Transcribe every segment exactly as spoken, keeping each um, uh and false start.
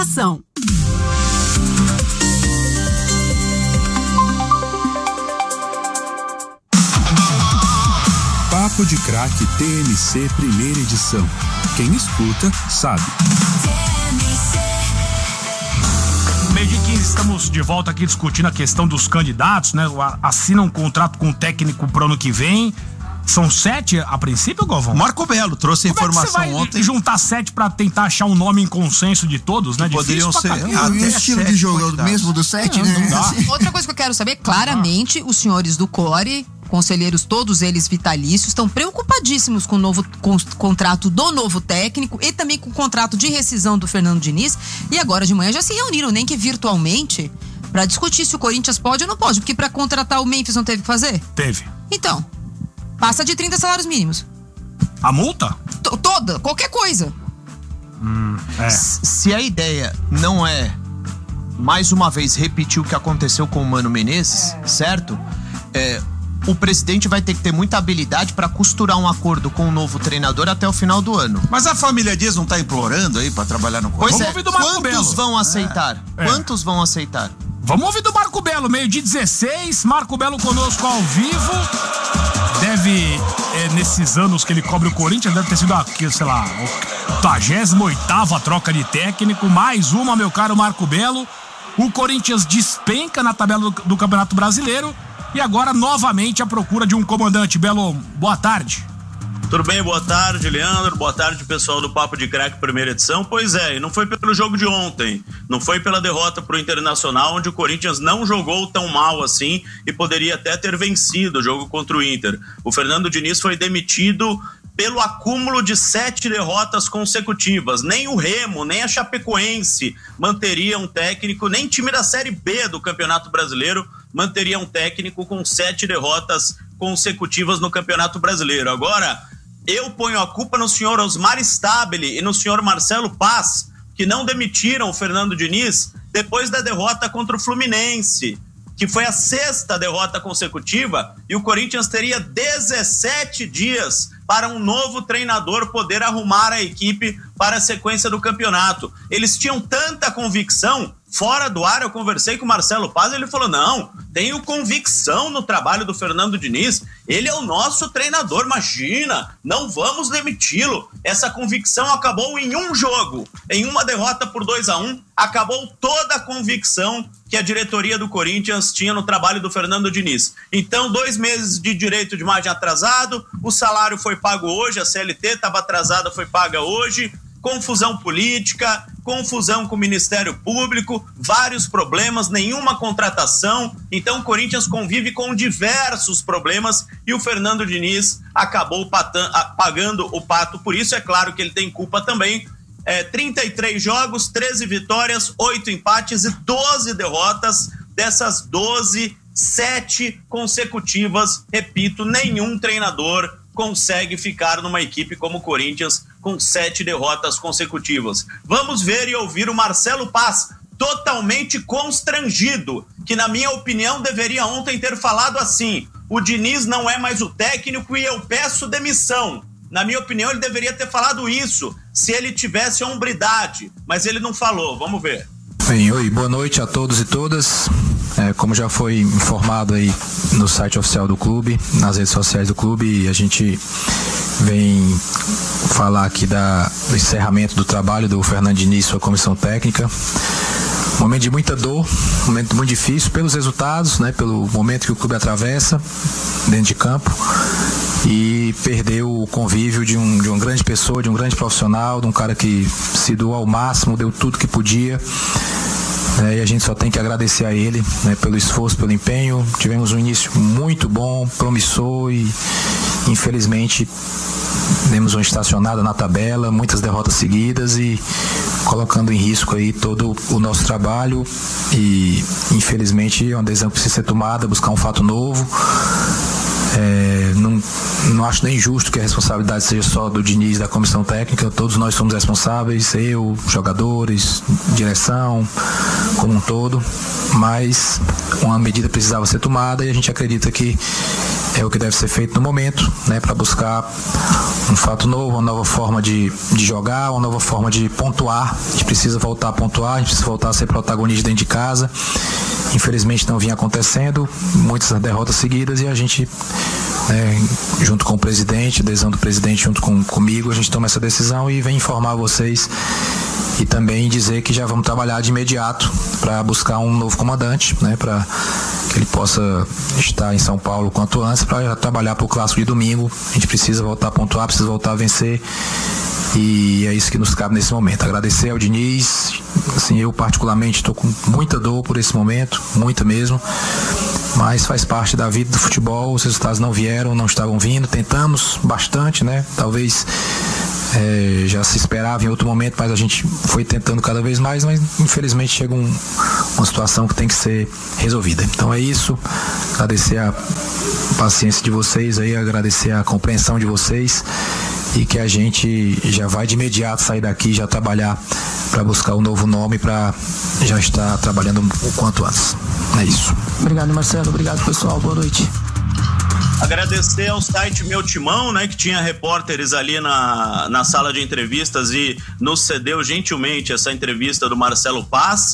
Ação. Papo de Craque T M C primeira edição. Quem escuta, sabe. Meio de quinze, estamos de volta aqui discutindo a questão dos candidatos, né? Assinam um contrato com o técnico pro ano que vem. São sete a princípio, Galvão? Marco Belo trouxe a informação Como é que você vai ontem. juntar sete pra tentar achar um nome em consenso de todos, né? Poderiam ser. Ah, o estilo de jogo é o mesmo do sete, é, né? Não dá. Outra coisa que eu quero saber, claramente, os senhores do Core, conselheiros, todos eles vitalícios, estão preocupadíssimos com o novo com, contrato do novo técnico e também com o contrato de rescisão do Fernando Diniz. E agora de manhã já se reuniram, nem que virtualmente, pra discutir se o Corinthians pode ou não pode. Porque pra contratar o Memphis não teve que fazer? Teve. Então, passa de trinta salários mínimos. A multa? T- toda, qualquer coisa. Hum, é. Se a ideia não é, mais uma vez, repetir o que aconteceu com o Mano Menezes, é. certo? É, o presidente vai ter que ter muita habilidade para costurar um acordo com o novo treinador até o final do ano. Mas a família Dias não tá implorando aí para trabalhar no Pois Corinthians? é, ouvir do Marco quantos Belo. vão aceitar? É. Quantos vão aceitar? Vamos ouvir do Marco Belo, meio de dezesseis, Marco Belo conosco ao vivo. Deve, é, nesses anos que ele cobre o Corinthians, deve ter sido aqui, sei lá, a oitagésima oitava troca de técnico, mais uma, meu caro Marco Belo. O Corinthians despenca na tabela do, do Campeonato Brasileiro e agora novamente à procura de um comandante. Belo, boa tarde. Tudo bem, boa tarde, Leandro, boa tarde, pessoal do Papo de Craque primeira edição. Pois é, e não foi pelo jogo de ontem, não foi pela derrota pro Internacional, onde o Corinthians não jogou tão mal assim e poderia até ter vencido o jogo contra o Inter. O Fernando Diniz foi demitido pelo acúmulo de sete derrotas consecutivas. Nem o Remo, nem a Chapecoense manteria um técnico, nem time da Série B do Campeonato Brasileiro manteria um técnico com sete derrotas consecutivas no Campeonato Brasileiro. Agora, eu ponho a culpa no senhor Osmar Stabile e no senhor Marcelo Paz, que não demitiram o Fernando Diniz depois da derrota contra o Fluminense, que foi a sexta derrota consecutiva, e o Corinthians teria dezessete dias para um novo treinador poder arrumar a equipe para a sequência do campeonato. Eles tinham tanta convicção. Fora do ar, eu conversei com o Marcelo Paz e ele falou, não, tenho convicção no trabalho do Fernando Diniz, ele é o nosso treinador, imagina, não vamos demiti-lo. Essa convicção acabou em um jogo, em uma derrota por dois a um, acabou toda a convicção que a diretoria do Corinthians tinha no trabalho do Fernando Diniz. Então, dois meses de direito de imagem atrasado, o salário foi pago hoje, a C L T estava atrasada, foi paga hoje, confusão política, confusão com o Ministério Público, vários problemas, nenhuma contratação. Então o Corinthians convive com diversos problemas e o Fernando Diniz acabou patan- pagando o pato. Por isso é claro que ele tem culpa também. É, trinta e três jogos, treze vitórias, oito empates e doze derrotas. Dessas doze, sete consecutivas. Repito, nenhum treinador consegue ficar numa equipe como o Corinthians com sete derrotas consecutivas. Vamos ver e ouvir o Marcelo Paz, totalmente constrangido, que na minha opinião deveria ontem ter falado assim, o Diniz não é mais o técnico e eu peço demissão. Na minha opinião ele deveria ter falado isso, se ele tivesse hombridade, mas ele não falou. Vamos ver. Bem, oi, boa noite a todos e todas. É, como já foi informado aí no site oficial do clube, nas redes sociais do clube, a gente vem falar aqui da, do encerramento do trabalho do Fernando Diniz e sua comissão técnica. Momento de muita dor, momento muito difícil pelos resultados, né, pelo momento que o clube atravessa dentro de campo, e perdeu o convívio de, um, de uma grande pessoa, de um grande profissional, de um cara que se doou ao máximo, deu tudo que podia. É, e a gente só tem que agradecer a ele, né, pelo esforço, pelo empenho. Tivemos um início muito bom, promissor, e infelizmente demos uma estacionada na tabela, muitas derrotas seguidas e colocando em risco aí todo o nosso trabalho. E infelizmente uma decisão precisa ser tomada, buscar um fato novo. É, não, não acho nem justo que a responsabilidade seja só do Diniz, da comissão técnica. Todos nós somos responsáveis, eu, jogadores, direção, como um todo. Mas uma medida precisava ser tomada e a gente acredita que é o que deve ser feito no momento, né, para buscar um fato novo, uma nova forma de, de jogar, uma nova forma de pontuar. A gente precisa voltar a pontuar, a gente precisa voltar a ser protagonista dentro de casa. Infelizmente não vinha acontecendo, muitas derrotas seguidas, e a gente, né, junto com o presidente, adesão do presidente junto com, comigo, a gente toma essa decisão e vem informar vocês e também dizer que já vamos trabalhar de imediato para buscar um novo comandante, né, para que ele possa estar em São Paulo o quanto antes, para trabalhar para o clássico de domingo. A gente precisa voltar a pontuar, precisa voltar a vencer, e é isso que nos cabe nesse momento. Agradecer ao Diniz, assim, eu particularmente estou com muita dor por esse momento, muita mesmo, mas faz parte da vida do futebol. Os resultados não vieram, não estavam vindo, tentamos bastante, né, talvez É, já se esperava em outro momento, mas a gente foi tentando cada vez mais, mas infelizmente chega um, uma situação que tem que ser resolvida. Então é isso, agradecer a paciência de vocês aí, agradecer a compreensão de vocês, e que a gente já vai de imediato sair daqui e já trabalhar para buscar um novo nome, para já estar trabalhando o quanto antes. É isso. Obrigado, Marcelo. Obrigado, pessoal. Boa noite. Agradecer ao site Meu Timão, né, que tinha repórteres ali na, na sala de entrevistas e nos cedeu gentilmente essa entrevista do Marcelo Paz.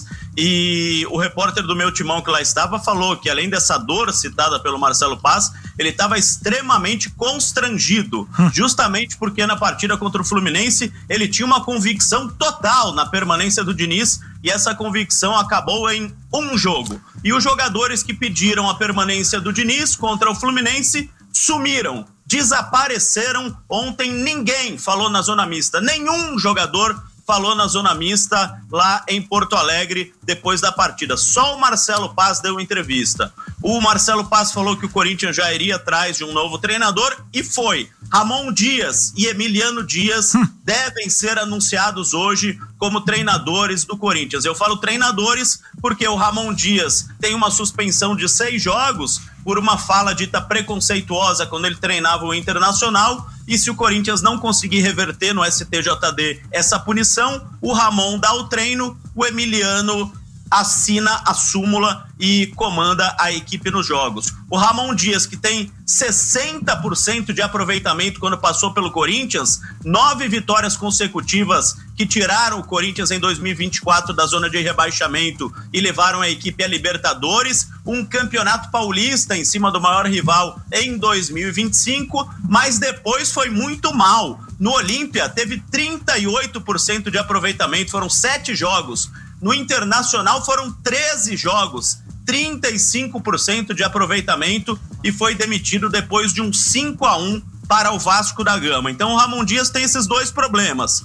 E o repórter do Meu Timão que lá estava falou que, além dessa dor citada pelo Marcelo Paz, ele estava extremamente constrangido, hum. justamente porque na partida contra o Fluminense ele tinha uma convicção total na permanência do Diniz, e essa convicção acabou em um jogo. E os jogadores que pediram a permanência do Diniz contra o Fluminense sumiram, desapareceram. Ontem ninguém falou na zona mista, nenhum jogador falou na zona mista lá em Porto Alegre depois da partida. Só o Marcelo Paz deu entrevista. O Marcelo Paz falou que o Corinthians já iria atrás de um novo treinador, e foi. Ramon Dias e Emiliano Dias hum. devem ser anunciados hoje como treinadores do Corinthians. Eu falo treinadores porque o Ramon Dias tem uma suspensão de seis jogos por uma fala dita preconceituosa quando ele treinava o Internacional, e se o Corinthians não conseguir reverter no S T J D essa punição, o Ramon dá o treino, o Emiliano assina a súmula e comanda a equipe nos jogos. O Ramon Dias, que tem sessenta por cento de aproveitamento quando passou pelo Corinthians, nove vitórias consecutivas que tiraram o Corinthians em dois mil e vinte e quatro da zona de rebaixamento e levaram a equipe a Libertadores, um campeonato paulista em cima do maior rival em dois mil e vinte e cinco, mas depois foi muito mal. No Olímpia teve trinta e oito por cento de aproveitamento, foram sete jogos. No Internacional foram treze jogos, trinta e cinco por cento de aproveitamento, e foi demitido depois de um cinco a um para o Vasco da Gama. Então o Ramon Dias tem esses dois problemas.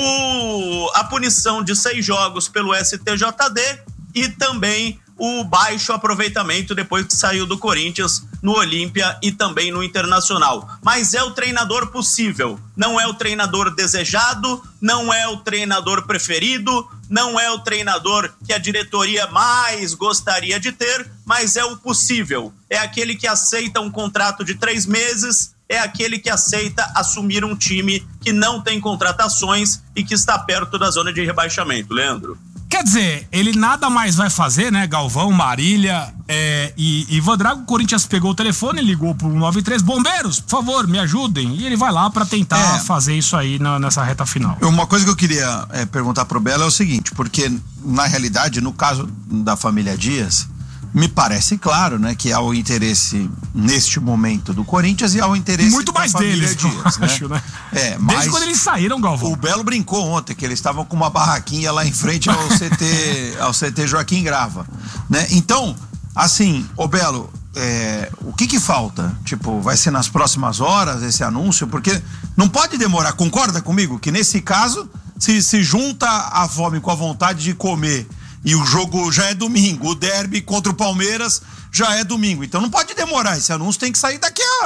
O, a punição de seis jogos pelo S T J D e também o baixo aproveitamento depois que saiu do Corinthians no Olímpia e também no Internacional. Mas é o treinador possível, não é o treinador desejado, não é o treinador preferido, não é o treinador que a diretoria mais gostaria de ter, mas é o possível. É aquele que aceita um contrato de três meses, é aquele que aceita assumir um time que não tem contratações e que está perto da zona de rebaixamento. Leandro? Quer dizer, ele nada mais vai fazer, né? Galvão, Marília é, e Ivan Drago. O Corinthians pegou o telefone, ligou pro um nove três, bombeiros, por favor, me ajudem. E ele vai lá pra tentar é, fazer isso aí na, nessa reta final. Uma coisa que eu queria é, perguntar pro Belo é o seguinte, porque na realidade, no caso da família Dias, me parece claro, né, que há o interesse neste momento do Corinthians e há o interesse muito mais da família deles, Dias, né? Acho, né? É, mas desde quando eles saíram, Galvão. O Belo brincou ontem que eles estavam com uma barraquinha lá em frente ao C T, ao C T Joaquim Grava, né? Então, assim, ô Belo, é, o que que falta? Tipo, vai ser nas próximas horas esse anúncio? Porque não pode demorar, concorda comigo? Que nesse caso, se, se junta a fome com a vontade de comer, e o jogo já é domingo, o derby contra o Palmeiras já é domingo, então não pode demorar, esse anúncio tem que sair daqui a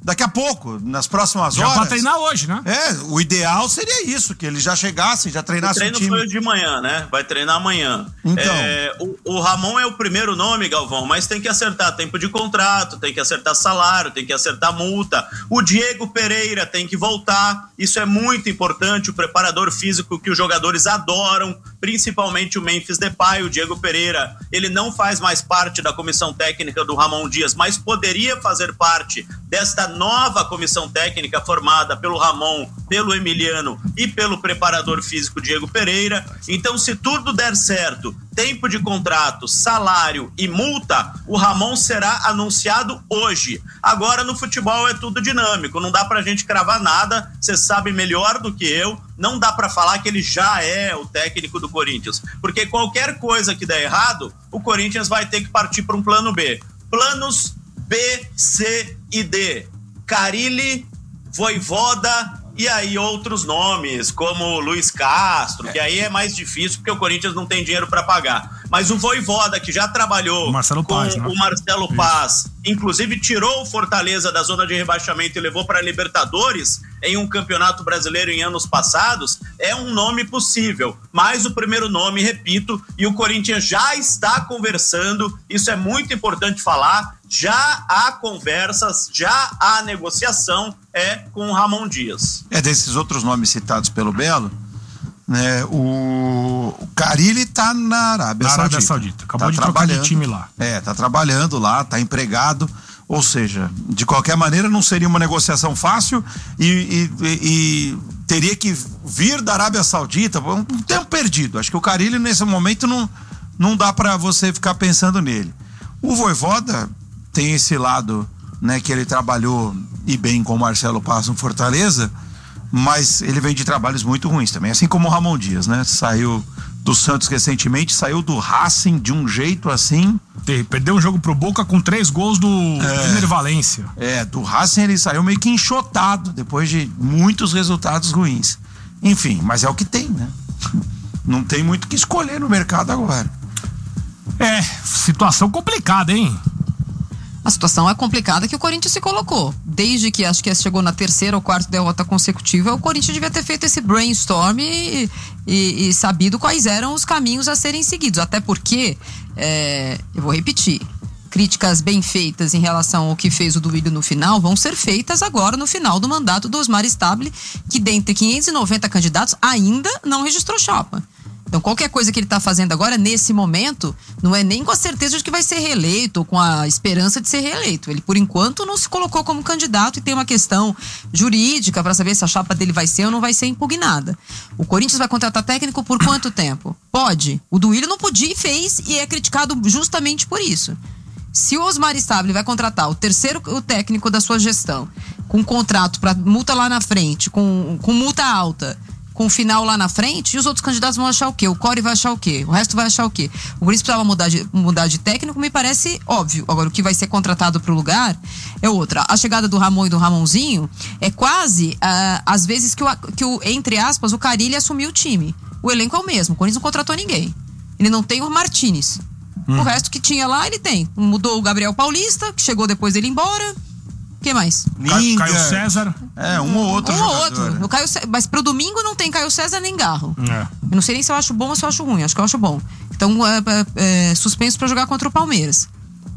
daqui a pouco, nas próximas Já horas. pra treinar hoje, né? É, o ideal seria isso, que eles já chegassem, já treinassem o, o treino time. foi hoje de manhã, né? Vai treinar amanhã. Então. É, o, o Ramon é o primeiro nome, Galvão, mas tem que acertar tempo de contrato, tem que acertar salário, tem que acertar multa. O Diego Pereira tem que voltar, isso é muito importante, o preparador físico que os jogadores adoram, principalmente o Memphis Depay. O Diego Pereira, ele não faz mais parte da comissão técnica do Ramon Dias, mas poderia fazer parte desta nova comissão técnica formada pelo Ramon, pelo Emiliano e pelo preparador físico Diego Pereira. Então, se tudo der certo, tempo de contrato, salário e multa, o Ramon será anunciado hoje. Agora, no futebol é tudo dinâmico, não dá pra gente cravar nada, você sabe melhor do que eu, não dá pra falar que ele já é o técnico do Corinthians, porque qualquer coisa que der errado, o Corinthians vai ter que partir para um plano B. Planos B, C e D. Carille, Voivoda e aí outros nomes, como Luiz Castro, que aí é mais difícil porque o Corinthians não tem dinheiro para pagar. Mas o Voivoda, que já trabalhou Marcelo com Paz, né? o Marcelo Paz, inclusive tirou o Fortaleza da zona de rebaixamento e levou para a Libertadores em um campeonato brasileiro em anos passados, é um nome possível. Mas o primeiro nome, repito, e o Corinthians já está conversando, isso é muito importante falar, já há conversas, já há negociação, é com o Ramon Dias. É, desses outros nomes citados pelo Belo, né, o, o Carille tá na Arábia, Na Saudita. Arábia Saudita. Acabou Tá de trocar de trabalhando. time lá. É, tá trabalhando lá, tá empregado. Ou seja, de qualquer maneira não seria uma negociação fácil e, e, e, e teria que vir da Arábia Saudita, um tempo perdido. Acho que o Carille nesse momento não, não dá para você ficar pensando nele. O Voivoda tem esse lado, né, que ele trabalhou e bem com o Marcelo Paz no Fortaleza, mas ele vem de trabalhos muito ruins também, assim como o Ramon Dias, né? Saiu do Santos recentemente, saiu do Racing de um jeito assim. Perdeu um jogo pro Boca com três gols do É. Ener Valência. É, do Racing ele saiu meio que enxotado depois de muitos resultados ruins. Enfim, mas é o que tem, né? Não tem muito o que escolher no mercado agora. É, situação complicada, hein? A situação é complicada que o Corinthians se colocou. Desde que acho que chegou na terceira ou quarta derrota consecutiva, o Corinthians devia ter feito esse brainstorm e, e, e sabido quais eram os caminhos a serem seguidos. Até porque, é, eu vou repetir, críticas bem feitas em relação ao que fez o Duílio no final vão ser feitas agora no final do mandato do Osmar Stabile, que dentre quinhentos e noventa candidatos ainda não registrou chapa. Então qualquer coisa que ele está fazendo agora, nesse momento, não é nem com a certeza de que vai ser reeleito ou com a esperança de ser reeleito. Ele, por enquanto, não se colocou como candidato e tem uma questão jurídica para saber se a chapa dele vai ser ou não vai ser impugnada. O Corinthians vai contratar técnico por quanto tempo? Pode. O Duílio não podia e fez e é criticado justamente por isso. Se o Osmar Stabile vai contratar o terceiro o técnico da sua gestão, com contrato para multa lá na frente, com, com multa alta, com o final lá na frente, e os outros candidatos vão achar o quê? O Core vai achar o quê? O resto vai achar o quê? O Corinthians precisava mudar de, mudar de técnico, me parece óbvio. Agora, o que vai ser contratado para o lugar é outra. A chegada do Ramon e do Ramonzinho é quase, uh, às vezes, que, o, que o, entre aspas, o Carille assumiu o time. O elenco é o mesmo, o Corinthians não contratou ninguém. Ele não tem o Martínez. Hum. O resto que tinha lá, ele tem. Mudou o Gabriel Paulista, que chegou depois dele embora. Quem mais? Caio, Caio César. É, um ou outro Um jogador. ou outro. O Caio, mas pro domingo não tem Caio César nem Garro. É. Eu não sei nem se eu acho bom ou se eu acho ruim. Acho que eu acho bom. Então, é, é, é, suspenso pra jogar contra o Palmeiras.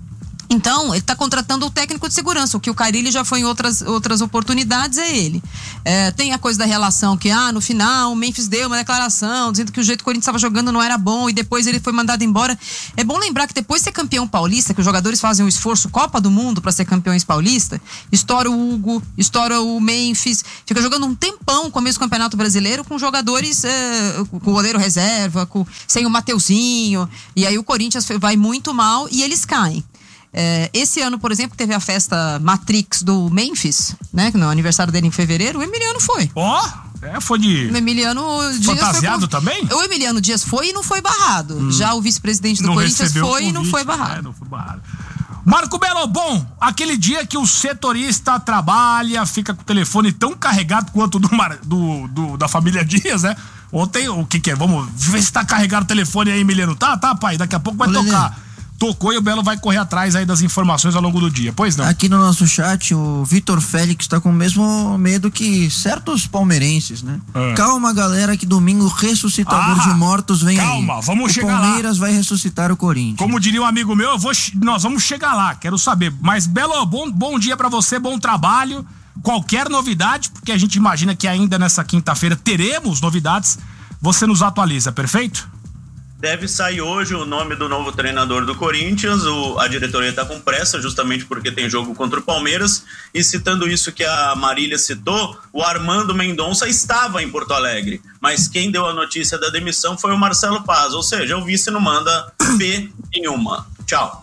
Então, ele tá contratando o técnico de segurança. O que o Carille já foi em outras, outras oportunidades é ele. É, tem a coisa da relação que, ah, no final, o Memphis deu uma declaração dizendo que o jeito que o Corinthians estava jogando não era bom e depois ele foi mandado embora. É bom lembrar que depois de ser campeão paulista, que os jogadores fazem um esforço Copa do Mundo para ser campeões paulista, estoura o Hugo, estoura o Memphis, fica jogando um tempão começo do Campeonato Brasileiro com jogadores, é, com o goleiro reserva, com, sem o Mateuzinho, e aí o Corinthians vai muito mal e eles caem. É, esse ano, por exemplo, teve a festa Matrix do Memphis, né? No aniversário dele em fevereiro, o Emiliano foi. Ó, oh, é, foi de... O Emiliano Dias fantasiado foi... também? O Emiliano Dias foi e não foi barrado. Hum. Já o vice-presidente do não Corinthians foi convite, e não foi barrado. É, não foi barrado. Marco Belo, bom, aquele dia que o setorista trabalha, fica com o telefone tão carregado quanto o do, do, do, da família Dias, né? Ontem, o que que é? Vamos ver se tá carregado o telefone aí, Emiliano. Tá, tá, pai, daqui a pouco vai Ô, tocar. tocou e o Belo vai correr atrás aí das informações ao longo do dia. Pois não? Aqui no nosso chat, o Vitor Félix tá com o mesmo medo que certos palmeirenses, né? É. Calma, galera, que domingo ressuscitador ah, de mortos vem calma, aí. Calma, vamos o chegar lá. O Palmeiras vai ressuscitar o Corinthians. Como diria um amigo meu, eu vou, nós vamos chegar lá, quero saber. Mas, Belo, bom, bom dia pra você, bom trabalho. Qualquer novidade, porque a gente imagina que ainda nessa quinta-feira teremos novidades, você nos atualiza, perfeito? Deve sair hoje o nome do novo treinador do Corinthians. O, a diretoria está com pressa, justamente porque tem jogo contra o Palmeiras. E citando isso que a Marília citou, o Armando Mendonça estava em Porto Alegre, mas quem deu a notícia da demissão foi o Marcelo Paz, ou seja, o vice não manda P nenhuma. Tchau.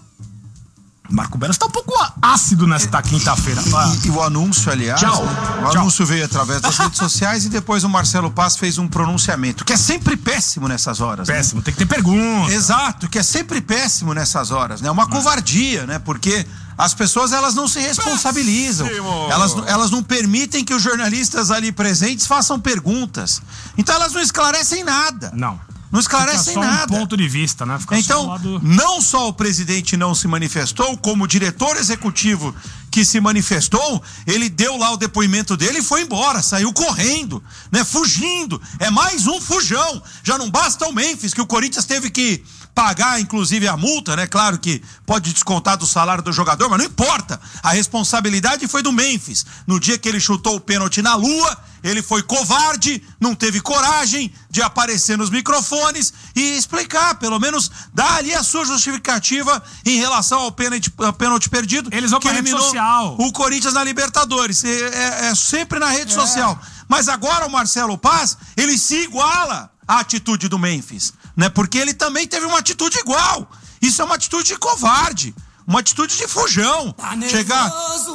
Marco Belo está um pouco ácido nesta quinta-feira. E, e o anúncio, aliás, Tchau. Né? o Tchau. anúncio veio através das redes sociais e depois o Marcelo Paz fez um pronunciamento, que é sempre péssimo nessas horas. Péssimo, né? Tem que ter pergunta. Exato, que é sempre péssimo nessas horas, né? Uma covardia, né? Porque as pessoas, elas não se responsabilizam. Elas, elas não permitem que os jornalistas ali presentes façam perguntas. Então elas não esclarecem nada. Não. Não esclarecem Fica só nada. Um ponto de vista, né? Fica então, só lado... não só o presidente não se manifestou, como o diretor executivo que se manifestou, ele deu lá o depoimento dele e foi embora, saiu correndo, né? Fugindo. É mais um fujão. Já não basta o Memphis, que o Corinthians teve que pagar, inclusive, a multa, né? Claro que pode descontar do salário do jogador, mas não importa. A responsabilidade foi do Memphis. No dia que ele chutou o pênalti na lua, ele foi covarde, não teve coragem de aparecer nos microfones e explicar, pelo menos dar ali a sua justificativa em relação ao pênalti, ao pênalti perdido. Eles vão que pra rede eliminou social. o Corinthians na Libertadores. É, é, é sempre na rede é. social. Mas agora o Marcelo Paz, ele se iguala à atitude do Memphis, né? Porque ele também teve uma atitude igual. Isso é uma atitude de covarde, uma atitude de fujão. Tá chegar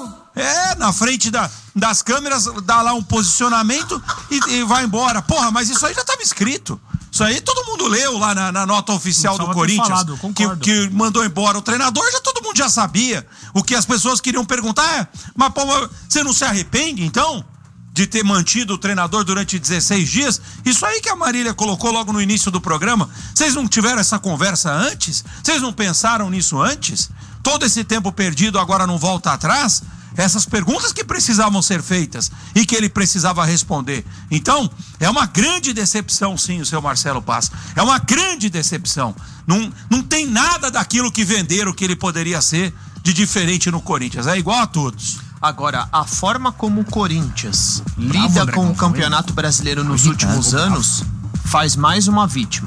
é na frente da, das câmeras, dar lá um posicionamento e, e vai embora. Porra, mas isso aí já estava escrito. Isso aí todo mundo leu lá na, na nota oficial do Corinthians, falado, que, que mandou embora o treinador, já todo mundo já sabia. O que as pessoas queriam perguntar é, mas pô, você não se arrepende então de ter mantido o treinador durante dezesseis dias? Isso aí que a Marília colocou logo no início do programa. Vocês não tiveram essa conversa antes? Vocês não pensaram nisso antes? Todo esse tempo perdido agora não volta atrás? Essas perguntas que precisavam ser feitas e que ele precisava responder. Então, é uma grande decepção, sim, o seu Marcelo Paz. É uma grande decepção. Não, não tem nada daquilo que venderam que ele poderia ser de diferente no Corinthians. É igual a todos. Agora, a forma como o Corinthians lida com o Campeonato Brasileiro nos últimos anos faz mais uma vítima.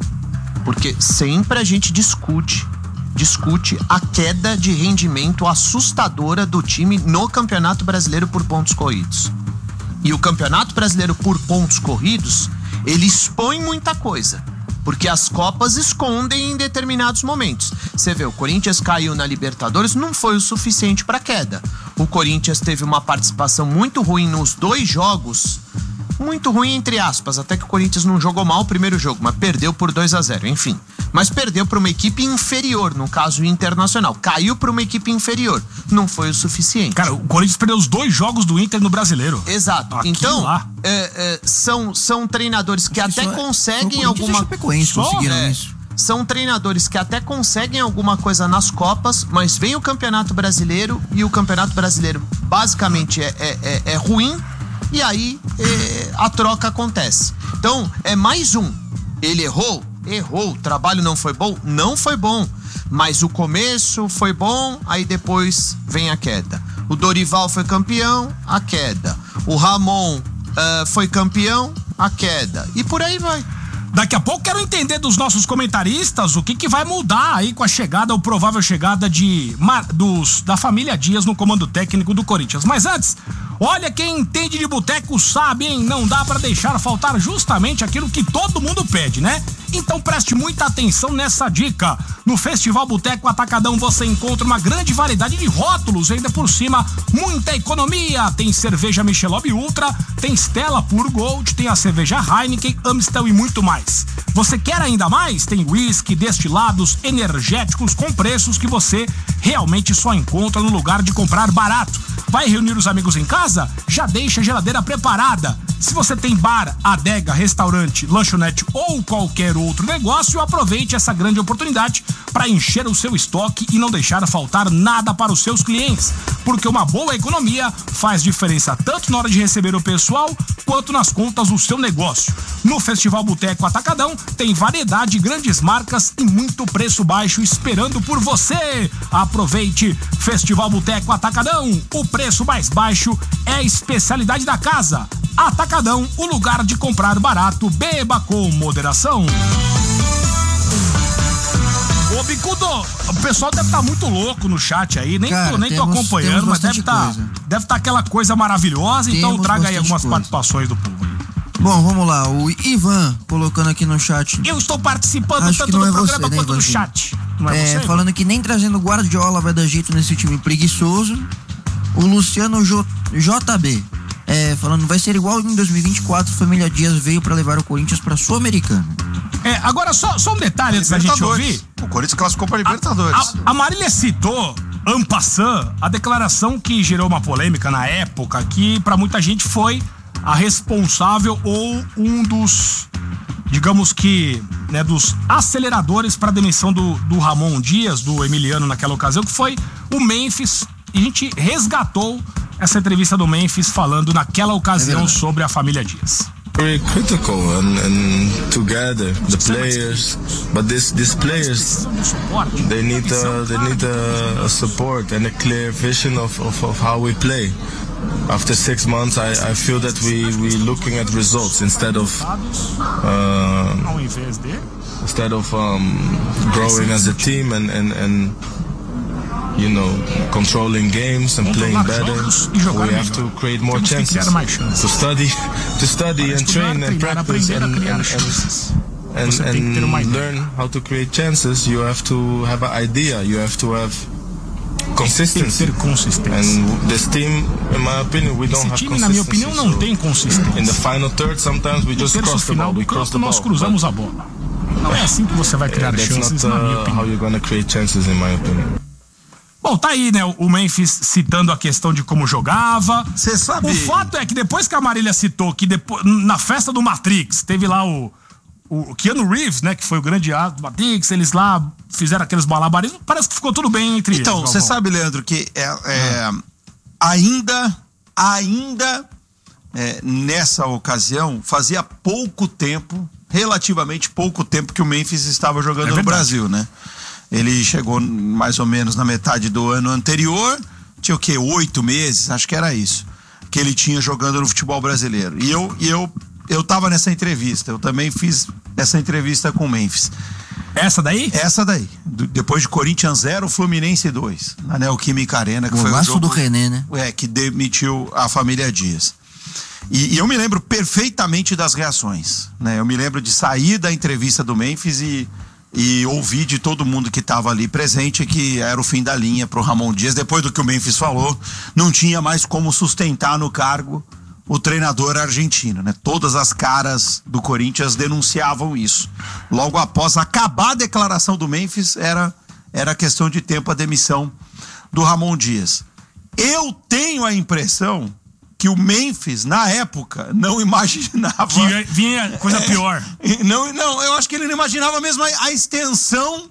Porque sempre a gente discute, discute a queda de rendimento assustadora do time no Campeonato Brasileiro por pontos corridos. E o Campeonato Brasileiro por pontos corridos, ele expõe muita coisa. Porque as Copas escondem em determinados momentos. Você vê, o Corinthians caiu na Libertadores, não foi o suficiente para queda. O Corinthians teve uma participação muito ruim nos dois jogos, muito ruim entre aspas, até que o Corinthians não jogou mal o primeiro jogo, mas perdeu por dois a zero, enfim. Mas perdeu para uma equipe inferior, no caso Internacional. Caiu para uma equipe inferior, não foi o suficiente. Cara, o Corinthians perdeu os dois jogos do Inter no Brasileiro. Exato. Aquilo então, é, é, são, são treinadores que até conseguem alguma coisa. É, isso. São treinadores que até conseguem alguma coisa nas Copas, mas vem o Campeonato Brasileiro e o Campeonato Brasileiro basicamente é, é, é, é ruim, e aí é, a troca acontece. Então, é mais um. Ele errou? Errou. O trabalho não foi bom? Não foi bom. Mas o começo foi bom, aí depois vem a queda. O Dorival foi campeão, a queda. O Ramon uh, foi campeão, a queda. E por aí vai. Daqui a pouco quero entender dos nossos comentaristas o que, que vai mudar aí com a chegada, ou provável chegada de dos, da família Dias no comando técnico do Corinthians. Mas antes, olha, quem entende de boteco sabe, hein? Não dá pra deixar faltar justamente aquilo que todo mundo pede, né? Então preste muita atenção nessa dica. No Festival Boteco Atacadão você encontra uma grande variedade de rótulos, ainda por cima muita economia. Tem cerveja Michelob Ultra, tem Stella Pure Gold, tem a cerveja Heineken, Amstel e muito mais. Você quer ainda mais? Tem whisky, destilados, energéticos com preços que você realmente só encontra no lugar de comprar barato. Vai reunir os amigos em casa? Já deixa a geladeira preparada. Se você tem bar, adega, restaurante, lanchonete ou qualquer outro negócio, aproveite essa grande oportunidade para encher o seu estoque e não deixar faltar nada para os seus clientes. Porque uma boa economia faz diferença tanto na hora de receber o pessoal quanto nas contas do seu negócio. No Festival Boteco Atacadão tem variedade, grandes marcas e muito preço baixo esperando por você. Aproveite Festival Boteco Atacadão. O preço mais baixo é a especialidade da casa. Atacadão, o lugar de comprar barato. Beba com moderação. Ô, Bicudo, o pessoal deve estar tá muito louco no chat aí, nem Cara, tô, nem temos, tô acompanhando, mas deve estar coisa. deve tá aquela coisa maravilhosa, Temos então traga aí algumas coisa. participações do povo. Bom, vamos lá. O Ivan colocando aqui no chat. Eu estou participando Acho tanto que não do é programa você, né, quanto do Ivanzinho? chat. Não é, É, você, Ivan? falando que nem trazendo Guardiola vai dar jeito nesse time preguiçoso. O Luciano J- JB. É, falando, vai ser igual em dois mil e vinte e quatro, Família Dias veio pra levar o Corinthians pra Sul-Americana. É, agora só, só um detalhe antes da gente ouvir. O Corinthians classificou para Libertadores. A, a Marília citou, en passant, a declaração que gerou uma polêmica na época, que pra muita gente foi a responsável ou um dos, digamos que, né, dos aceleradores para a demissão do, do Ramon Dias, do Emiliano naquela ocasião, que foi o Memphis. E a gente resgatou essa entrevista do Memphis falando naquela ocasião é sobre a família Dias. Very critical and, and together the players, but this these players they need uh, they need a, a support and a clear vision of, of, of how we play. After six months, I, I feel that we we looking at results instead of uh, Ao invés de instead of um, growing as a team and and and you know, controlling games and playing better. We have to create more chances. To study, to study and train and practice and and, and, and, and learn how to create chances. You have to have an idea. You have to have consistency. And this team, in my opinion, we don't have consistency. Na minha opinião, não tem consistência. In the final third, sometimes we just cross the ball. We cross the ball. Nós cruzamos a bola. Não é assim que você vai criar chances, na minha opinião. How you're gonna create chances, in my opinion. Bom, tá aí, né, o Memphis citando a questão de como jogava. Você sabe... O fato é que depois que a Marília citou que depois, na festa do Matrix, teve lá o, o Keanu Reeves, né, que foi o grande astro do Matrix, eles lá fizeram aqueles malabarismos, parece que ficou tudo bem entre então, eles. Então, você sabe, Leandro, que é, é, hum. ainda, ainda é, nessa ocasião, fazia pouco tempo, relativamente pouco tempo que o Memphis estava jogando é no Brasil, né? Ele chegou mais ou menos na metade do ano anterior, tinha o quê? Oito meses, acho que era isso, que ele tinha jogando no futebol brasileiro. E eu, e eu, eu tava nessa entrevista, eu também fiz essa entrevista com o Memphis. Essa daí? Essa daí. Do, depois de Corinthians zero, Fluminense dois. Na Neoquímica Arena, que o foi o jogo do René, né? É, que demitiu a família Dias. E, e eu me lembro perfeitamente das reações, né? Eu me lembro de sair da entrevista do Memphis e E ouvi de todo mundo que estava ali presente que era o fim da linha pro Ramon Dias. Depois do que o Memphis falou, não tinha mais como sustentar no cargo o treinador argentino, né? Todas as caras do Corinthians denunciavam isso. Logo após acabar a declaração do Memphis, era, era questão de tempo a demissão do Ramon Dias. Eu tenho a impressão que o Memphis, na época, não imaginava... Que vinha coisa pior. É, não, não, eu acho que ele não imaginava mesmo a, a extensão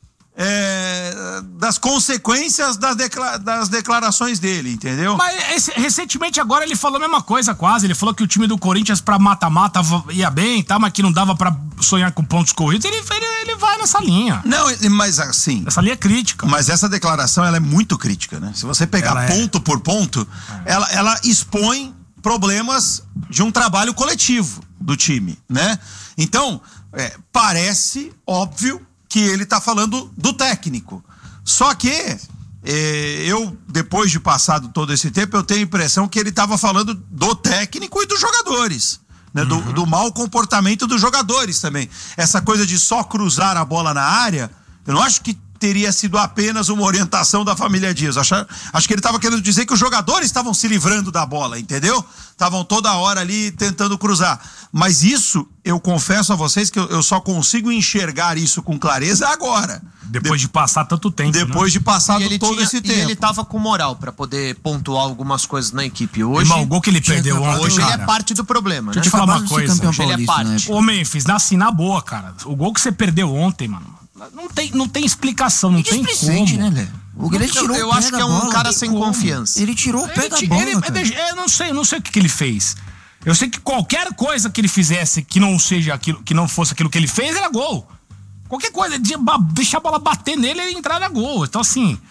é, das consequências das, decla, das declarações dele, entendeu? Mas esse, recentemente agora ele falou a mesma coisa quase. Ele falou que o time do Corinthians pra mata-mata ia bem, tá, mas que não dava pra sonhar com pontos corridos. Ele, ele, ele vai nessa linha. Não, mas assim... Essa linha é crítica. Mas essa declaração, ela é muito crítica, né? Se você pegar ela ponto é. por ponto, é. ela, ela expõe problemas de um trabalho coletivo do time, né? Então, é, parece óbvio que ele tá falando do técnico. Só que é, eu, depois de passado todo esse tempo, eu tenho a impressão que ele tava falando do técnico e dos jogadores, né? Uhum. Do, do mau comportamento dos jogadores também. Essa coisa de só cruzar a bola na área, eu não acho que teria sido apenas uma orientação da família Dias. Acho, acho que ele estava querendo dizer que os jogadores estavam se livrando da bola, entendeu? Estavam toda hora ali tentando cruzar. Mas isso, eu confesso a vocês que eu, eu só consigo enxergar isso com clareza agora. Depois de, de passar tanto tempo. Depois né? de passar ele todo tinha, esse tempo. E ele tava com moral pra poder pontuar algumas coisas na equipe. Hoje, Irmão, o gol que ele perdeu ontem, hoje cara, ele é parte do problema, deixa né? eu te falar uma coisa. Hoje ele é parte. Ô, Memphis, nasci na boa, cara. O gol que você perdeu ontem, mano, não tem, não tem explicação, não tem como. Né, Lé? O ele tirou eu o pé acho da que é um bola. cara sem como. confiança. Ele tirou o pé Ele, da ele, bola, ele, cara. eu não sei, eu não sei o que, que ele fez. Eu sei que qualquer coisa que ele fizesse que não seja aquilo, que não fosse aquilo que ele fez, era gol. Qualquer coisa, deixar a bola bater nele e entrar na gol. Então, assim,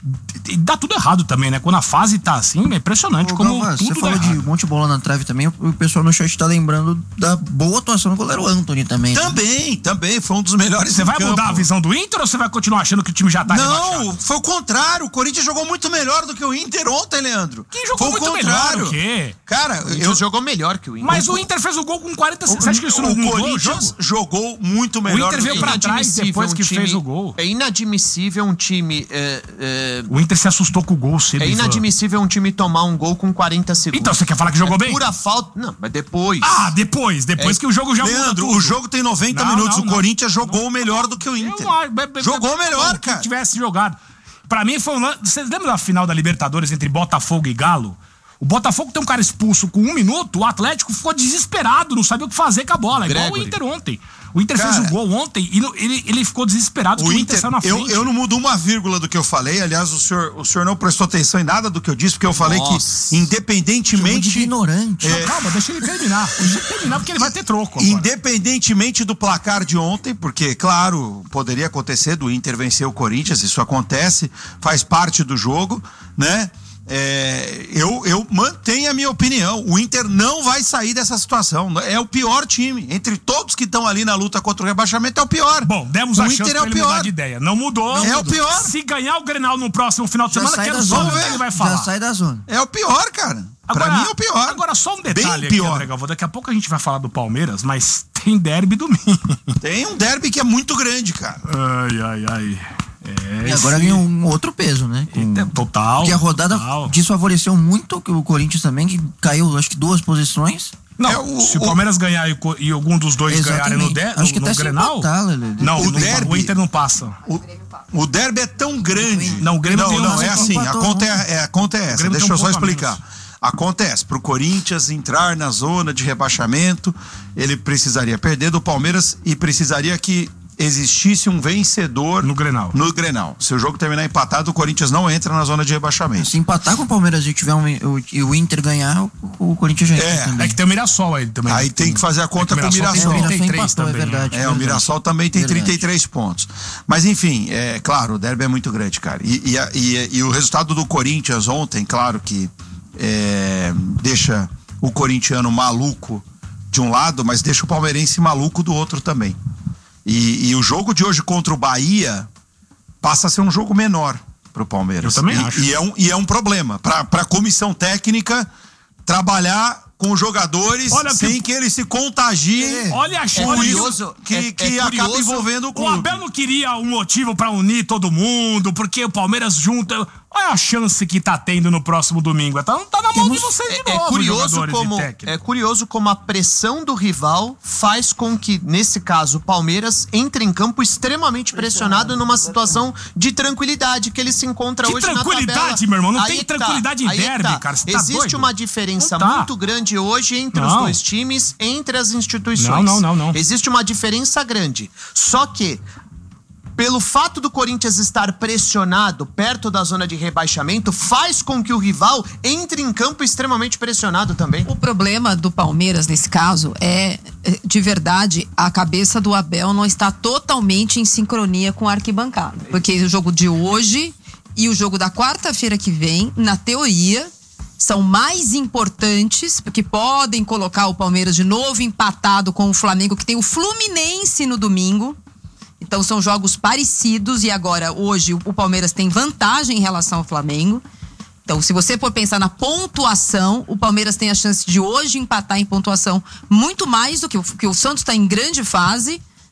dá tudo errado também, né? Quando a fase tá assim, é impressionante. Ô, como Galvão, tudo você falou de um monte de bola na trave também, o pessoal no chat tá lembrando da boa atuação do goleiro Antony também. Também, né? também, foi um dos melhores. Você vai campo. mudar a visão do Inter ou você vai continuar achando que o time já tá Não, rebaixado? foi o contrário, o Corinthians jogou muito melhor do que o Inter ontem, Leandro. Quem jogou foi muito contrário. melhor o quê? Cara, o Inter eu... jogou melhor que o Inter. Mas o Inter fez o gol com quarenta... O, você acha que isso não o mudou Corinthians o jogou muito melhor. O Inter veio do pra que trás depois um que time, fez o gol. É inadmissível um time... É, é... O Inter se assustou com o gol cedo. É inadmissível um time tomar um gol com quarenta segundos. Então, você quer falar que jogou é bem? Pura falta. Não, mas depois. Ah, depois. Depois é. que o jogo já Leandro, muda tudo. o jogo tem noventa não, minutos. Não, o não, Corinthians não, jogou não, melhor do que o Inter. Eu, jogou melhor, que cara. tivesse jogado. Pra mim foi um lance... Vocês lembram da final da Libertadores entre Botafogo e Galo? O Botafogo tem um cara expulso com um minuto, o Atlético ficou desesperado, não sabia o que fazer com a bola. Gregory. Igual o Inter ontem. O Inter cara, fez o gol ontem e ele, ele ficou desesperado que o Inter, Inter saiu na frente. Eu, eu não mudo uma vírgula do que eu falei. Aliás, o senhor, o senhor não prestou atenção em nada do que eu disse, porque eu falei Nossa. que, independentemente. De ignorante. É... Não, calma, deixa ele terminar. Deixa ele terminar, porque ele vai ter troco. Agora. Independentemente do placar de ontem, porque, claro, poderia acontecer do Inter vencer o Corinthians, isso acontece, faz parte do jogo, né? É, eu, eu mantenho a minha opinião. O Inter não vai sair dessa situação. É o pior time. Entre todos que estão ali na luta contra o rebaixamento, é o pior. Bom, demos o a Inter chance é pra o ele pior. mudar de ideia. Não mudou. Não é mudou. o pior. Se ganhar o Grenal no próximo final de semana, quero só ver o que ele vai falar. Já sai da zona. É o pior, cara. Agora, pra mim é o pior. Agora, só um detalhe Bem pior. aqui, André Galvão. Daqui a pouco a gente vai falar do Palmeiras, mas tem derby domingo. Tem um derby que é muito grande, cara. Ai, ai, ai. É, e agora esse... vem um outro peso, né? Com... Total. Porque a rodada total. desfavoreceu muito o Corinthians também, que caiu, acho que duas posições. Não, é o, se o Palmeiras o... ganhar e, e algum dos dois Exatamente. ganharem no, der, acho que no, até no Grenal... Empatar, não, o, no, derby, o Inter não passa. O, o derby é tão grande. Não, o Grêmio não, tem não, é assim, empatou, a conta é, é, a conta é essa. Deixa um eu só pouco explicar. Acontece, pro Corinthians entrar na zona de rebaixamento, ele precisaria perder do Palmeiras e precisaria que existisse um vencedor no Grenal. No Grenal. Se o jogo terminar empatado, o Corinthians não entra na zona de rebaixamento. Se empatar com o Palmeiras e tiver um, o, o Inter ganhar, o, o Corinthians já entra é, também. É que tem o Mirassol aí também. Aí tem que fazer a conta é com o Mirassol. Tem trinta e três é, o Mirassol empatou, também. É, verdade, é, verdade. o Mirassol também tem verdade. trinta e três pontos. Mas enfim, é claro, o derby é muito grande, cara. E, e, e, e o resultado do Corinthians ontem, claro que é, deixa o corintiano maluco de um lado, mas deixa o palmeirense maluco do outro também. E, e o jogo de hoje contra o Bahia passa a ser um jogo menor pro Palmeiras. Eu também e, acho. E é um, e é um problema pra, pra comissão técnica trabalhar com os jogadores Olha sem que... que eles se contagiem. Olha a com curioso, isso que, é, que é acaba curioso. envolvendo o clube. O Abel não queria um motivo pra unir todo mundo, porque o Palmeiras junta. Olha a chance que tá tendo no próximo domingo. Tá, tá na mão Temos... de vocês de é, novo, é curioso como é curioso como a pressão do rival faz com que, nesse caso, o Palmeiras entre em campo extremamente pressionado numa situação de tranquilidade que ele se encontra que hoje na tabela. Tranquilidade, meu irmão. Não aí tem tá, tranquilidade em derby, tá. cara. Você tá Existe doido? uma diferença Não tá. muito grande hoje entre não. os dois times, entre as instituições. Não, não, não, não. Existe uma diferença grande. Só que pelo fato do Corinthians estar pressionado perto da zona de rebaixamento, faz com que o rival entre em campo extremamente pressionado também. O problema do Palmeiras, nesse caso, é, de verdade, a cabeça do Abel não está totalmente em sincronia com a arquibancada. Porque o jogo de hoje e o jogo da quarta-feira que vem, na teoria, são mais importantes, porque podem colocar o Palmeiras de novo empatado com o Flamengo, que tem o Fluminense no domingo. Então são jogos parecidos e agora, hoje, o Palmeiras tem vantagem em relação ao Flamengo. Então, se você for pensar na pontuação, o Palmeiras tem a chance de hoje empatar em pontuação muito mais do que o, que o Santos está em grande fase,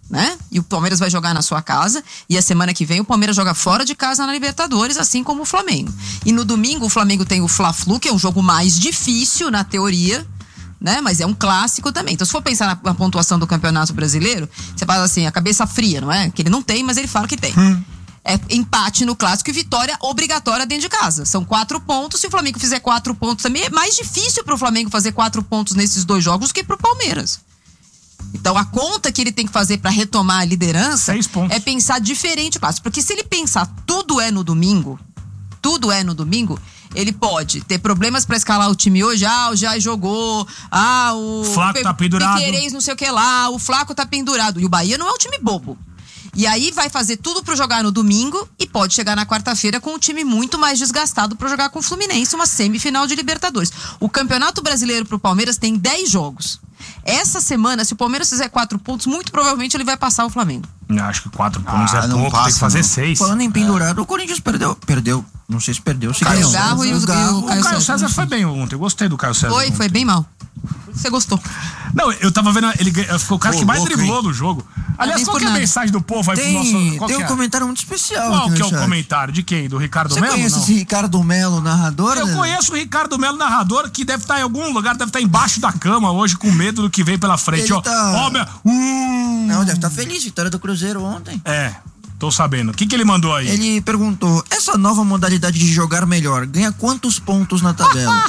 né? E o Palmeiras vai jogar na sua casa. E a semana que vem o Palmeiras joga fora de casa na Libertadores, assim como o Flamengo. E no domingo o Flamengo tem o Fla-Flu, que é um jogo mais difícil na teoria, né? Mas é um clássico também. Então, se for pensar na, na pontuação do Campeonato Brasileiro, você fala assim, a cabeça fria, não é? Que ele não tem, mas ele fala que tem. Hum. É empate no clássico e vitória obrigatória dentro de casa. São quatro pontos. Se o Flamengo fizer quatro pontos também, é mais difícil pro Flamengo fazer quatro pontos nesses dois jogos que pro Palmeiras. Então, a conta que ele tem que fazer para retomar a liderança é pensar diferente o clássico. Porque se ele pensar tudo é no domingo, tudo é no domingo, ele pode ter problemas para escalar o time hoje. Ah, o Jai jogou. Ah, o Flaco tá pendurado. Piquerez, não sei o que lá. O Flaco tá pendurado. E o Bahia não é um time bobo. E aí vai fazer tudo para jogar no domingo e pode chegar na quarta-feira com um time muito mais desgastado para jogar com o Fluminense, uma semifinal de Libertadores. O Campeonato Brasileiro pro Palmeiras tem dez jogos. Essa semana, se o Palmeiras fizer quatro pontos, muito provavelmente ele vai passar o Flamengo. Eu acho que quatro pontos ah, é pouco, passa, tem que fazer não. seis. Falando em pendurado, é. o Corinthians perdeu. Perdeu. Não sei se perdeu. Se Caio Garro e o, Garro. o Caio, o Caio César. César foi bem ontem. Eu gostei do Caio César. Foi, ontem. foi bem mal. Você gostou? Não, eu tava vendo, ele foi o cara Pô, que mais louco, driblou hein? no jogo. Aliás, qual que é a mensagem do povo aí tem, pro nosso... Tem um é? comentário muito especial. Qual que é o chat. comentário? De quem? Do Ricardo Você Melo? Você conhece não? esse Ricardo Melo, narrador? Eu né? conheço o Ricardo Melo, narrador, que deve estar em algum lugar, deve estar embaixo da cama hoje, com medo do que vem pela frente. Ele ó, tá... ó, minha... uh... Não, deve estar feliz, vitória do Cruzeiro ontem. É, tô sabendo. O que que ele mandou aí? Ele perguntou, essa nova modalidade de jogar melhor, ganha quantos pontos na tabela?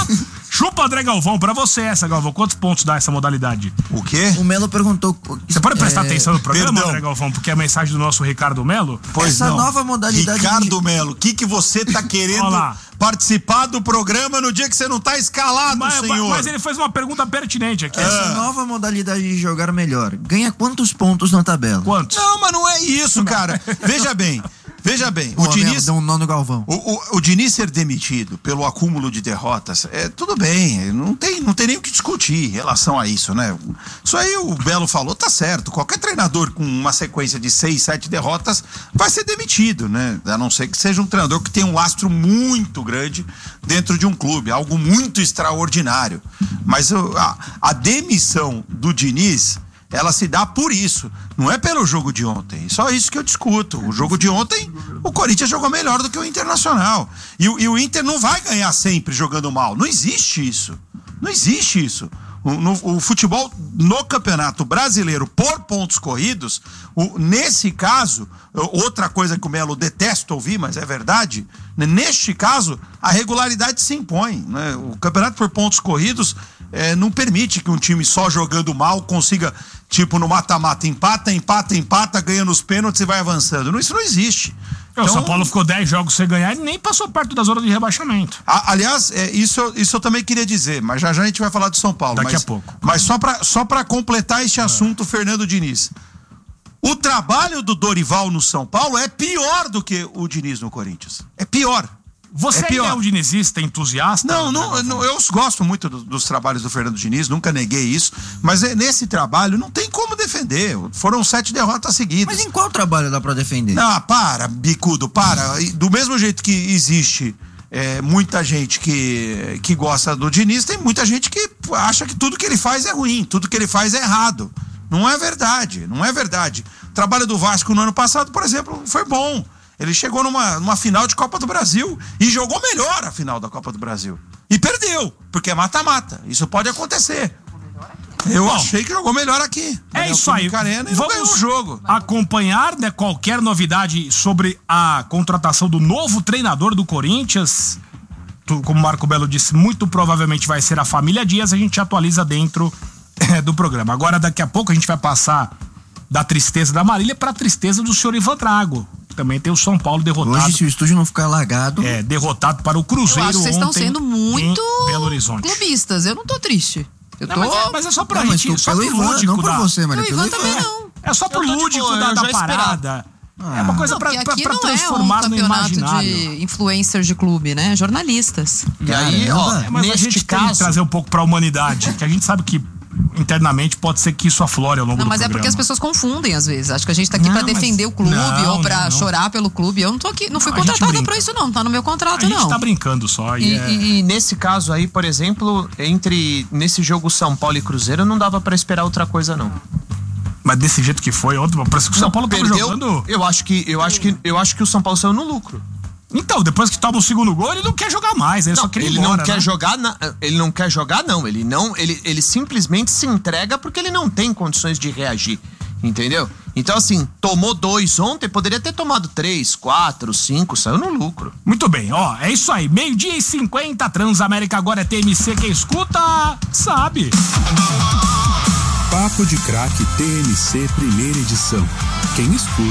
Chupa, André Galvão, pra você essa, Galvão. Quantos pontos dá essa modalidade? O quê? O Melo perguntou... Você pode prestar é... atenção no programa, Perdão. André Galvão? Porque é a mensagem do nosso Ricardo Melo? Pois essa não. nova modalidade... Ricardo de... Melo, o que que você tá querendo participar do programa no dia que você não tá escalado, mas, senhor? Mas ele fez uma pergunta pertinente aqui. Essa Ah. nova modalidade de jogar melhor, ganha quantos pontos na tabela? Quantos? Não, mas não é isso, cara. Veja bem, veja bem. Pô, o Diniz... Deu um nó no Galvão. O, o, o Diniz ser demitido pelo acúmulo de derrotas, é tudo bem, não tem, não tem nem o que discutir em relação a isso, né? Isso aí o Belo falou, tá certo. Qualquer treinador com uma sequência de seis, sete derrotas vai ser demitido, né? A não ser que seja um treinador que tem um lastro muito grande dentro de um clube, algo muito extraordinário. Mas a, a demissão do Diniz, ela se dá por isso, não é pelo jogo de ontem. Só isso que eu discuto. O jogo de ontem, o Corinthians jogou melhor do que o Internacional. E, e o Inter não vai ganhar sempre jogando mal. Não existe isso. Não existe isso. O, no, o futebol no Campeonato Brasileiro, por pontos corridos, o, nesse caso, outra coisa que o Melo detesta ouvir, mas é verdade, né, neste caso, a regularidade se impõe. Né? O Campeonato por pontos corridos é, não permite que um time só jogando mal consiga, tipo no mata-mata, empata, empata, empata, ganha nos pênaltis e vai avançando. Não, isso não existe. Então, o São Paulo ficou dez jogos sem ganhar e nem passou perto da zona de rebaixamento. A, aliás, é, isso, isso eu também queria dizer, mas já já a gente vai falar do São Paulo. Daqui mas, a pouco. Mas só pra, só pra completar este assunto, é. Fernando Diniz. O trabalho do Dorival no São Paulo é pior do que o Diniz no Corinthians. É pior. Você é, pior. é um dinizista, entusiasta? Não, não, não eu gosto muito do, dos trabalhos do Fernando Diniz, nunca neguei isso, mas é, nesse trabalho não tem como defender. Foram sete derrotas seguidas. Mas em qual trabalho dá pra defender? Não, para, bicudo, para. Do mesmo jeito que existe é, muita gente que, que gosta do Diniz, tem muita gente que acha que tudo que ele faz é ruim, tudo que ele faz é errado. Não é verdade, não é verdade. O trabalho do Vasco no ano passado, por exemplo, foi bom. Ele chegou numa, numa final de Copa do Brasil e jogou melhor a final da Copa do Brasil. E perdeu, porque é mata-mata. Isso pode acontecer. Eu Bom, achei que jogou melhor aqui. É isso aí. Arena e vamos ganhou o jogo. Acompanhar, né, qualquer novidade sobre a contratação do novo treinador do Corinthians. Como o Marco Belo disse, muito provavelmente vai ser a família Dias. A gente atualiza dentro é, do programa. Agora, daqui a pouco, a gente vai passar da tristeza da Marília para a tristeza do senhor Ivan Drago. Também tem o São Paulo derrotado. Hoje, se o estúdio não ficar alagado... É, derrotado para o Cruzeiro ontem. Eu acho que vocês estão sendo muito Belo Horizonte. clubistas. Eu não tô triste. Eu não, tô... mas, é, mas é só pra não, gente, só pro Ivan, lúdico não por da... você, Maria, pelo Ivan também não. É só pro lúdico tipo, da, da parada. Ah. É uma coisa não, pra, pra, aqui pra não transformar é um no imaginário. de influencers de clube, né? Jornalistas. E aí, ó, é, mas neste a gente caso... tem que trazer um pouco pra humanidade, que a gente sabe que internamente pode ser que isso aflore ao longo não, do mas programa. É porque as pessoas confundem às vezes. Acho que a gente tá aqui não, pra defender mas... o clube não, ou pra não, não. chorar pelo clube. Eu não tô aqui, não fui não, contratada pra isso não, tá no meu contrato a não. A gente tá brincando só. E, e, é... e, e nesse caso aí, por exemplo, entre nesse jogo São Paulo e Cruzeiro, não dava pra esperar outra coisa não. Mas desse jeito que foi, ontem, parece que o São Paulo tava perdeu, jogando... Eu acho, que, eu, acho que, eu acho que o São Paulo saiu no lucro. Então, depois que toma o segundo gol, ele não quer jogar mais, ele não, só quer ir ele embora, não quer né? jogar, na, ele não quer jogar não, ele não, ele, ele simplesmente se entrega porque ele não tem condições de reagir, entendeu? Então assim, tomou dois ontem, poderia ter tomado três, quatro, cinco, saiu no lucro. Muito bem, ó, é isso aí, meio-dia e cinquenta, Transamérica agora é T M C, quem escuta, sabe. Papo de Craque T M C, primeira edição, quem escuta